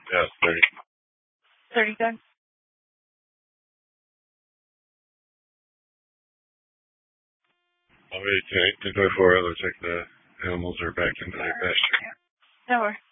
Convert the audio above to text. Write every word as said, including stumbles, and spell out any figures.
Yeah, thirty. thirty seconds. I'll wait till eight to twenty-four. It looks like the animals are back into their pasture. No worries.